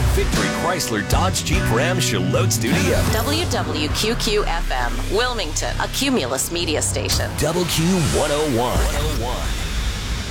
Victory Chrysler Dodge Jeep Ram Charlotte Studio. WWQQ-FM, Wilmington, a Cumulus media station. WQ 101.